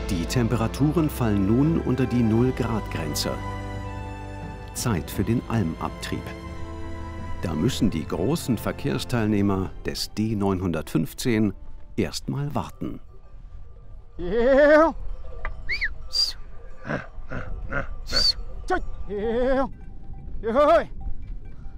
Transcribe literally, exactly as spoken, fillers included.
Die Temperaturen fallen nun unter die null-Grad-Grenze. Zeit für den Almabtrieb. Da müssen die großen Verkehrsteilnehmer des D neunhundertfünfzehn erstmal warten. Ja. Ja. Ja.